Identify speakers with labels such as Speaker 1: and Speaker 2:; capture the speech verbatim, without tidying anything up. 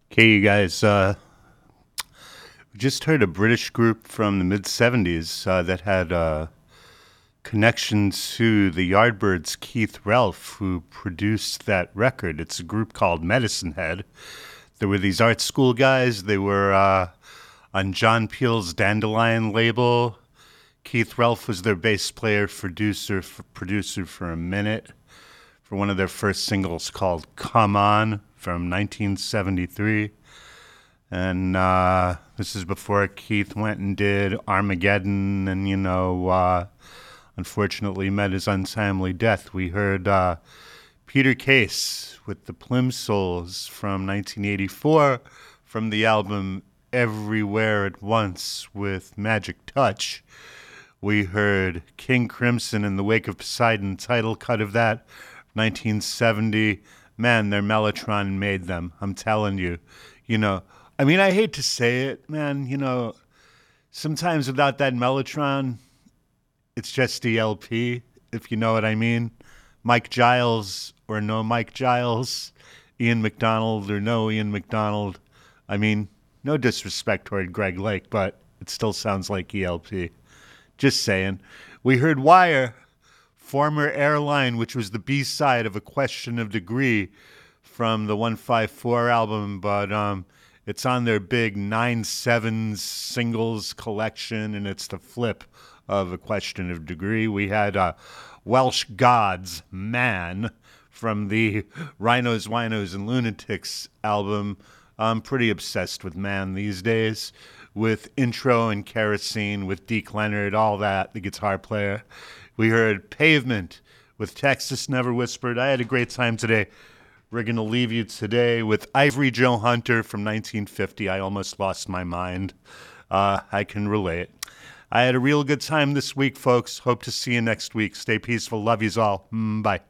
Speaker 1: Okay, you guys, uh, we just heard a British group from the mid seventies uh, that had uh, connections to the Yardbirds' Keith Relf, who produced that record. It's a group called Medicine Head. There were these art school guys. They were uh, on John Peel's Dandelion label. Keith Relf was their bass player, producer, for, producer for a minute for one of their first singles called Come On from nineteen seventy-three. And uh, this is before Keith went and did Armageddon and, you know, uh, unfortunately met his untimely death. We heard uh, Peter Case with the Plimsouls from nineteen eighty-four from the album Everywhere at Once with Magic Touch. We heard King Crimson in the Wake of Poseidon, title cut of that, nineteen seventy. Man, their Mellotron made them. I'm telling you. You know, I mean, I hate to say it, man. You know, sometimes without that Mellotron, it's just the L P, if you know what I mean. Mike Giles or no Mike Giles, Ian McDonald or no Ian McDonald. I mean, no disrespect toward Greg Lake, but it still sounds like E L P. Just saying. We heard Wire, former Airline, which was the B-side of A Question of Degree from the one fifty-four album, but um, it's on their big nine sevens singles collection, and it's the flip of A Question of Degree. We had uh, Welsh Gods, Man, from the Rhinos, Winos, and Lunatics album. I'm pretty obsessed with Man these days, with Intro and Kerosene, with Deke Leonard, all that, the guitar player. We heard Pavement with Texas Never Whispered. I had a great time today. We're going to leave you today with Ivory Joe Hunter from nineteen fifty. I almost lost my mind. Uh, I can relate. I had a real good time this week, folks. Hope to see you next week. Stay peaceful. Love yous all. Mm, bye.